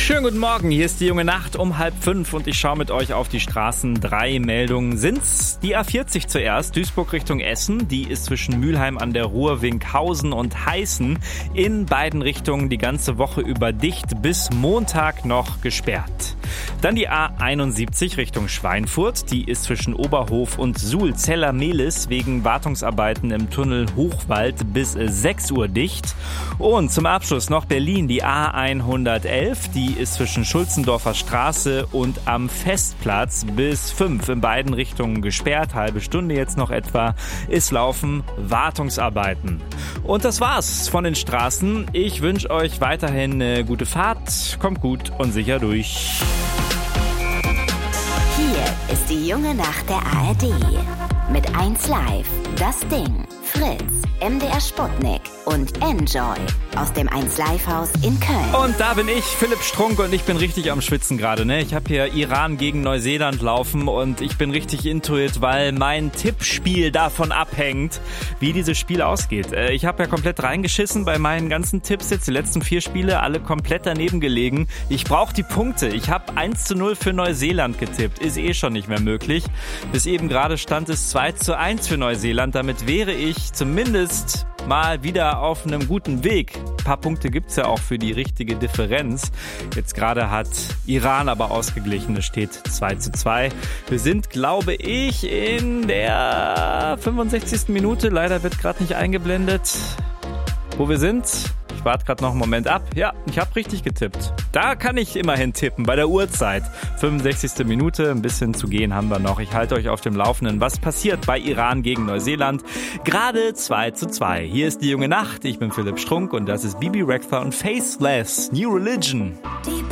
Schönen guten Morgen, hier ist die junge Nacht um 4:30 und ich schaue mit euch auf die Straßen. 3 Meldungen sind's. Die A40 zuerst, Duisburg Richtung Essen. Die ist zwischen Mülheim an der Ruhr, Winkhausen und Heißen in beiden Richtungen die ganze Woche über dicht, bis Montag noch gesperrt. Dann die A71 Richtung Schweinfurt. Die ist zwischen Oberhof und Suhl-Zeller-Mehlis wegen Wartungsarbeiten im Tunnel Hochwald bis 6 Uhr dicht. Und zum Abschluss noch Berlin, die A111. Die ist zwischen Schulzendorfer Straße und am Festplatz bis 5 in beiden Richtungen gesperrt. Halbe Stunde jetzt noch etwa. Es laufen Wartungsarbeiten. Und das war's von den Straßen. Ich wünsche euch weiterhin eine gute Fahrt. Kommt gut und sicher durch. Hier ist die junge Nacht der ARD. Mit 1Live, Das Ding, Fritz, MDR Sputnik und Enjoy aus dem 1Live-Haus in Köln. Und da bin ich, Philipp Strunk, und ich bin richtig am Schwitzen gerade, ne? Ich habe hier Iran gegen Neuseeland laufen und ich bin richtig into it, weil mein Tippspiel davon abhängt, wie dieses Spiel ausgeht. Ich habe ja komplett reingeschissen bei meinen ganzen Tipps jetzt, die letzten 4 Spiele, alle komplett daneben gelegen. Ich brauche die Punkte. Ich habe 1:0 für Neuseeland getippt. Ist schon nicht mehr möglich. Bis eben gerade stand es 2:1 für Neuseeland. Damit wäre ich zumindest mal wieder auf einem guten Weg. Ein paar Punkte gibt's ja auch für die richtige Differenz. Jetzt gerade hat Iran aber ausgeglichen. Es steht 2:2. Wir sind, glaube ich, in der 65. Minute. Leider wird gerade nicht eingeblendet, wo wir sind. Ich warte gerade noch einen Moment ab. Ja, ich habe richtig getippt. Da kann ich immerhin tippen, bei der Uhrzeit. 65. Minute, ein bisschen zu gehen haben wir noch. Ich halte euch auf dem Laufenden, was passiert bei Iran gegen Neuseeland. Gerade 2:2. Hier ist die junge Nacht. Ich bin Philipp Strunk und das ist Bibi Rexha und Faceless New Religion. Die